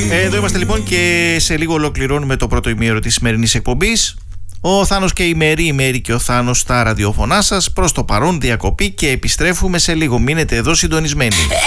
Εδώ είμαστε λοιπόν και σε λίγο ολοκληρώνουμε το πρώτο ημίωρο της σημερινής εκπομπής. Ο Θάνος και η Μέρη και ο Θάνος στα ραδιοφωνά σας. Προς το παρόν διακοπή και επιστρέφουμε σε λίγο. Μείνετε εδώ συντονισμένοι.